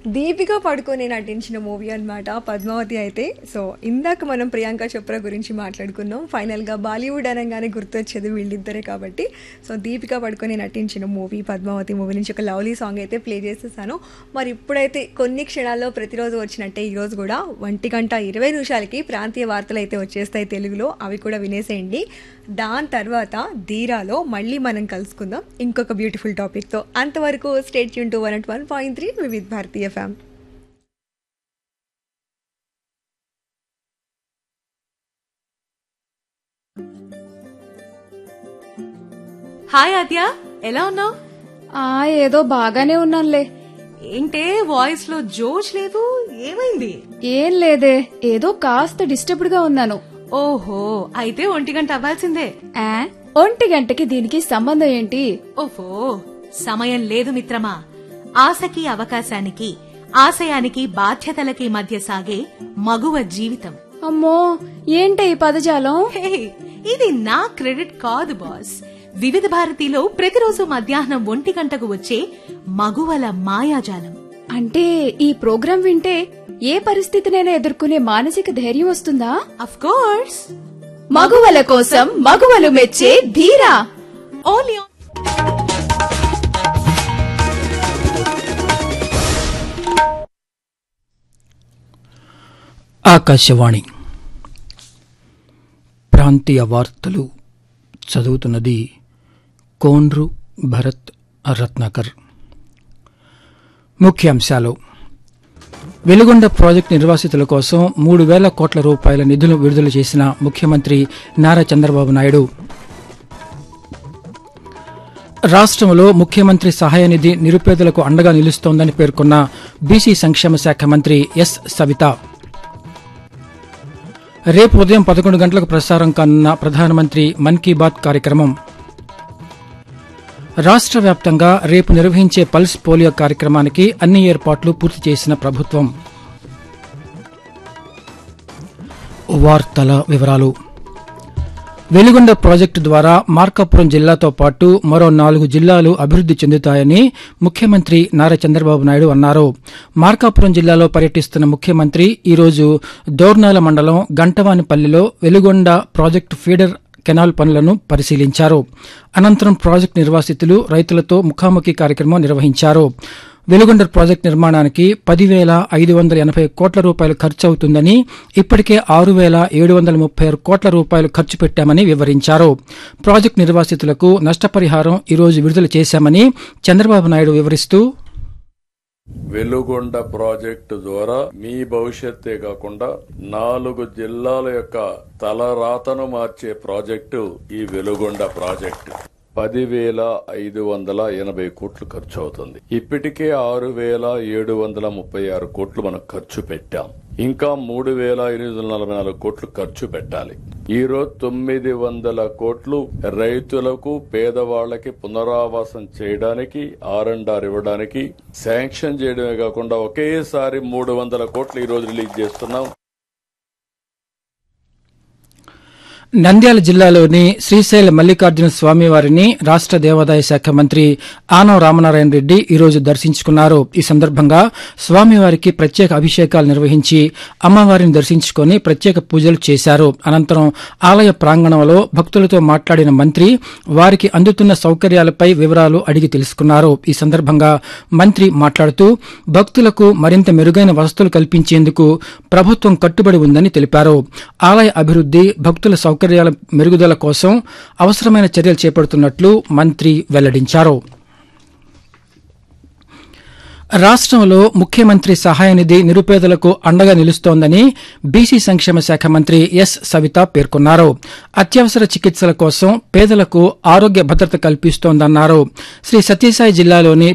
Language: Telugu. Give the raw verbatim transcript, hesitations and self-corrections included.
దీపిక పడుకొని నటించిన మూవీ అన్నమాట పద్మావతి అయితే. సో ఇందాక మనం ప్రియాంక చోప్రా గురించి మాట్లాడుకున్నాం. ఫైనల్గా బాలీవుడ్ అనగానే గుర్తొచ్చేది వీళ్ళిద్దరే కాబట్టి సో దీపిక పడుకొని నటించిన మూవీ పద్మావతి మూవీ నుంచి ఒక లవ్లీ సాంగ్ అయితే ప్లే చేసేసాను. మరి ఇప్పుడైతే కొన్ని క్షణాల్లో ప్రతిరోజు వచ్చినట్టే ఈరోజు కూడా ఒంటి గంట ఇరవై నిమిషాలకి ప్రాంతీయ వార్తలు అయితే వచ్చేస్తాయి తెలుగులో, అవి కూడా వినేసేయండి. దాని తర్వాత ధీరాలో మళ్ళీ మనం కలుసుకుందాం ఇంకొక బ్యూటిఫుల్ టాపిక్తో. అంతవరకు state tune to one at one point three వివిధ భారతీయ ఎఫ్ఎం. హాయ్ ఆద్య, ఎలా ఉన్నావు? ఆ ఏదో బాగానే ఉన్నానులే. ఏంటే వాయిస్ లో జోష్ లేదు, ఏమైంది? ఏం లేదే, ఏదో కాస్త డిస్టర్బ్డ్ గా ఉన్నాను. ఓహో, అయితే ఒంటి గంట అవ్వాల్సిందే. ఆ, ఒంటి గంటకి దీనికి సంబంధం ఏంటి? ఓహో, సమయం లేదు మిత్రమా. ఆశకి అవకాశానికి, ఆశయానికి బాధ్యతలకి మధ్య సాగే మగువ జీవితం. అమ్మో, ఏంటి ఈ పదజాలం? హే, ఇది నా క్రెడిట్ కాదు బాస్. వివిధ భారతిలో ప్రతిరోజు మధ్యాహ్నం ఒంటి గంటకు వచ్చే మగువల మాయాజాలం. అంటే ఈ ప్రోగ్రాం వింటే ఏ పరిస్థితినైనా ఎదుర్కొనే మానసిక ధైర్యం వస్తుందా? Of course. మగువల కోసం మగువలు మెచ్చే ధీరా. ఓన్లీ ఆకాశవాణి ప్రాంతీయ వార్తలు చదువుతున్నది కోన్రు భరత్ రత్నాకర్. ముఖ్యాంశాలు: వెలుగొండ ప్రాజెక్టు నిర్వాసితుల కోసం మూడు వేల కోట్ల రూపాయల నిధులు విడుదల చేసిన ముఖ్యమంత్రి నారా చంద్రబాబు నాయుడు. రాష్ట్రంలో ముఖ్యమంత్రి సహాయ నిధి నిరుపేదలకు అండగా నిలుస్తోందని పేర్కొన్న బీసీ సంక్షేమ శాఖ మంత్రి ఎస్ సవిత. రేపు ఉదయం పదకొండు గంటలకు ప్రసారం కానున్న ప్రధానమంత్రి మన్ కీ బాత్ కార్యక్రమం. రాష్ట్ర వ్యాప్తంగా రేపు నిర్వహించే పల్స్ పోలియో కార్యక్రమానికి అన్ని ఏర్పాట్లు పూర్తి చేసిన ప్రభుత్వం. వార్తల వివరాలు: వెలుగొండ ప్రాజెక్టు ద్వారా మార్కాపురం జిల్లాతో పాటు మరో నాలుగు జిల్లాలు అభివృద్ది చెందుతాయని ముఖ్యమంత్రి నారా చంద్రబాబు నాయుడు అన్నారు. మార్కాపురం జిల్లాలో పర్యటిస్తున్న ముఖ్యమంత్రి ఈరోజు దోర్నాల మండలం గంటవానిపల్లిలో వెలుగొండ ప్రాజెక్టు ఫీడర్ కెనాల్ పనులను పరిశీలించారు. అనంతరం ప్రాజెక్టు నిర్వాసితులు, రైతులతో ముఖాముఖి కార్యక్రమం నిర్వహించారు. వెలుగొండ ప్రాజెక్టు నిర్మాణానికి పదివేల ఐదు వందల ఎనభై కోట్ల రూపాయలు ఖర్చు అవుతుందని, ఇప్పటికే ఆరు వేల ఏడు వందల ముప్పై ఆరు కోట్ల రూపాయలు ఖర్చు పెట్టామని వివరించారు. ప్రాజెక్టు నిర్వాసితులకు నష్టపరిహారం ఈరోజు విడుదల చేశామని చంద్రబాబు నాయుడు వివరిస్తూ, వెలుగొండ ప్రాజెక్టు ద్వారా మీ భవిష్యత్తే కాకుండా నాలుగు జిల్లాల యొక్క తలరాతను మార్చే ప్రాజెక్టు ఈ వెలుగొండ ప్రాజెక్టు. పదివేల ఐదు వందల ఎనభై కోట్లు ఖర్చు అవుతుంది. ఇప్పటికే ఆరు వేల ఏడు వందల ముప్పై ఆరు కోట్లు మనం ఖర్చు పెట్టాం. ఇంకా మూడు వేల ఎనిమిది వందల నలభై నాలుగు కోట్లు ఖర్చు పెట్టాలి. ఈ రోజు తొమ్మిది వందల కోట్లు రైతులకు, పేదవాళ్లకి పునరావాసం చేయడానికి, ఆర్ అండ్ ఆర్ ఇవ్వడానికి శాంక్షన్ చేయడమే కాకుండా ఒకేసారి మూడు వందల కోట్లు ఈ రోజు రిలీజ్ చేస్తున్నాం. నంద్యాల జిల్లాలోని శ్రీశైల మల్లికార్జున స్వామివారిని రాష్ట దేవాదాయ శాఖ మంత్రి ఆనం రామనారాయణ రెడ్డి ఈరోజు దర్శించుకున్నారు. ఈ సందర్భంగా స్వామివారికి ప్రత్యేక అభిషేకాలు నిర్వహించి అమ్మవారిని దర్శించుకుని ప్రత్యేక పూజలు చేశారు. అనంతరం ఆలయ ప్రాంగణంలో భక్తులతో మాట్లాడిన మంత్రి వారికి అందుతున్న సౌకర్యాలపై వివరాలు అడిగి తెలుసుకున్నారు. ఈ సందర్భంగా మంత్రి మాట్లాడుతూ భక్తులకు మరింత మెరుగైన వసతులు కల్పించేందుకు ప్రభుత్వం కట్టుబడి ఉందని తెలిపారు. ఆలయ అభివృద్ది, భక్తుల సౌకర్యాల మెరుగుదల కోసం అవసరమైన చర్యలు చేపడుతున్నట్లు మంత్రి వెల్లడించారు. రాష్ట్రంలో ముఖ్యమంత్రి సహాయ నిధి నిరుపేదలకు అండగా నిలుస్తోందని బీసీ సంక్షేమ శాఖ మంత్రి ఎస్ సవిత పేర్కొన్నారు. అత్యవసర చికిత్సల కోసం పేదలకు ఆరోగ్య భద్రత కల్పిస్తోందన్నారు. శ్రీ సత్యసాయి జిల్లాలోని